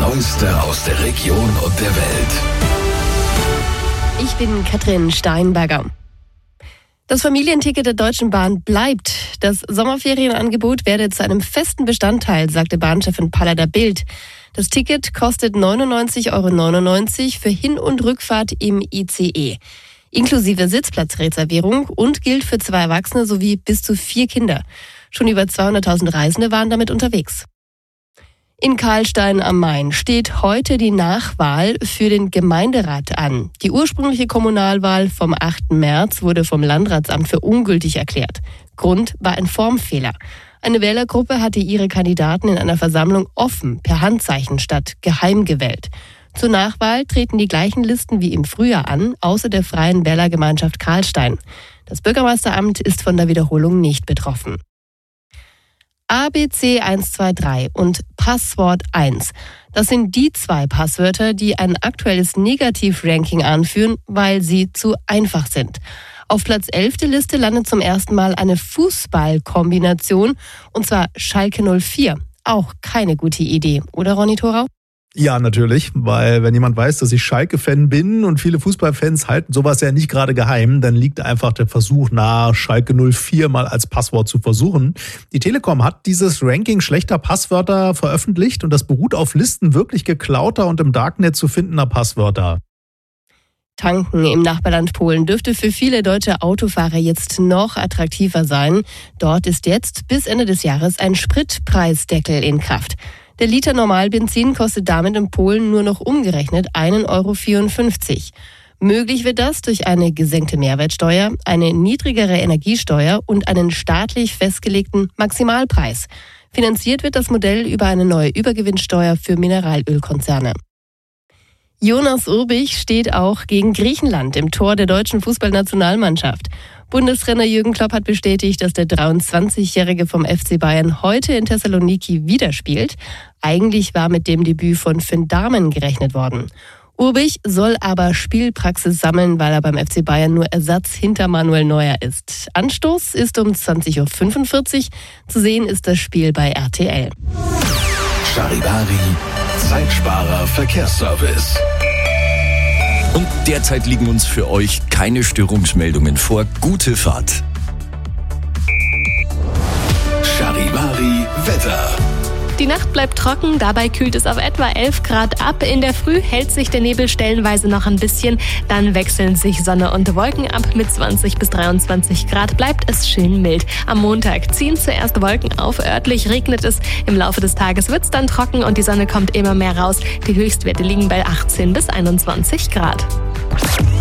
Neueste aus der Region und der Welt. Ich bin Katrin Steinberger. Das Familienticket der Deutschen Bahn bleibt. Das Sommerferienangebot werde zu einem festen Bestandteil, sagte Bahnchefin Paller der Bild. Das Ticket kostet 99,99 € für Hin- und Rückfahrt im ICE. Inklusive Sitzplatzreservierung und gilt für 2 Erwachsene sowie bis zu 4 Kinder. Schon über 200.000 Reisende waren damit unterwegs. In Karlstein am Main steht heute die Nachwahl für den Gemeinderat an. Die ursprüngliche Kommunalwahl vom 8. März wurde vom Landratsamt für ungültig erklärt. Grund war ein Formfehler. Eine Wählergruppe hatte ihre Kandidaten in einer Versammlung offen per Handzeichen statt geheim gewählt. Zur Nachwahl treten die gleichen Listen wie im Frühjahr an, außer der Freien Wählergemeinschaft Karlstein. Das Bürgermeisteramt ist von der Wiederholung nicht betroffen. ABC 123 und Passwort 1. Das sind die 2 Passwörter, die ein aktuelles Negativ-Ranking anführen, weil sie zu einfach sind. Auf Platz 11 der Liste landet zum ersten Mal eine Fußballkombination, und zwar Schalke 04. Auch keine gute Idee, oder Ronny Thorau? Ja, natürlich, weil wenn jemand weiß, dass ich Schalke-Fan bin und viele Fußballfans halten sowas ja nicht gerade geheim, dann liegt einfach der Versuch nahe, Schalke 04 mal als Passwort zu versuchen. Die Telekom hat dieses Ranking schlechter Passwörter veröffentlicht und das beruht auf Listen wirklich geklauter und im Darknet zu findender Passwörter. Tanken im Nachbarland Polen dürfte für viele deutsche Autofahrer jetzt noch attraktiver sein. Dort ist jetzt bis Ende des Jahres ein Spritpreisdeckel in Kraft. Der Liter Normalbenzin kostet damit in Polen nur noch umgerechnet 1,54 €. Möglich wird das durch eine gesenkte Mehrwertsteuer, eine niedrigere Energiesteuer und einen staatlich festgelegten Maximalpreis. Finanziert wird das Modell über eine neue Übergewinnsteuer für Mineralölkonzerne. Jonas Urbich steht auch gegen Griechenland im Tor der deutschen Fußballnationalmannschaft. Bundestrainer Jürgen Klopp hat bestätigt, dass der 23-Jährige vom FC Bayern heute in Thessaloniki wieder spielt. Eigentlich war mit dem Debüt von Finn Dahmen gerechnet worden. Urbich soll aber Spielpraxis sammeln, weil er beim FC Bayern nur Ersatz hinter Manuel Neuer ist. Anstoß ist um 20:45 Uhr. Zu sehen ist das Spiel bei RTL. Charivari, Zeitsparer Verkehrsservice. Und derzeit liegen uns für euch keine Störungsmeldungen vor. Gute Fahrt. Charivari Wetter. Die Nacht bleibt trocken, dabei kühlt es auf etwa 11 Grad ab. In der Früh hält sich der Nebel stellenweise noch ein bisschen, dann wechseln sich Sonne und Wolken ab. Mit 20 bis 23 Grad bleibt es schön mild. Am Montag ziehen zuerst Wolken auf, örtlich regnet es. Im Laufe des Tages wird es dann trocken und die Sonne kommt immer mehr raus. Die Höchstwerte liegen bei 18 bis 21 Grad.